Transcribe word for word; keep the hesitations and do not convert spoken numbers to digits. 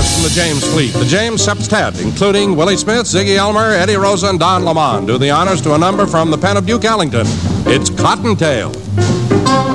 host from the James fleet, the James Septet, including Willie Smith, Ziggy Elmer, Eddie Rosa, and Don Lamont, do the honors to a number from the pen of Duke Ellington. It's Cottontail.